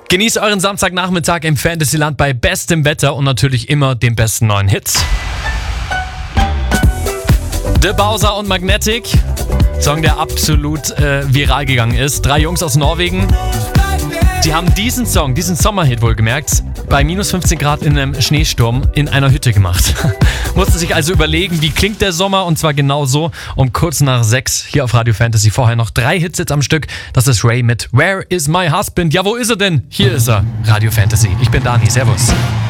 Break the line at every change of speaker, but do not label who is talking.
Genießt euren Samstagnachmittag im Fantasyland bei bestem Wetter und natürlich immer den besten neuen Hits. The Bowser und Magnetic, Song, der absolut viral gegangen ist. 3 Jungs aus Norwegen, die haben diesen Song, diesen Sommerhit wohlgemerkt, bei minus 15 Grad in einem Schneesturm in einer Hütte gemacht. Musste sich also überlegen, wie klingt der Sommer, und zwar genau so um kurz nach 6 hier auf Radio Fantasy. Vorher noch 3 Hits jetzt am Stück. Das ist Ray mit Where is my husband? Ja, wo ist er denn? Hier ist er. Radio Fantasy. Ich bin Dani. Servus.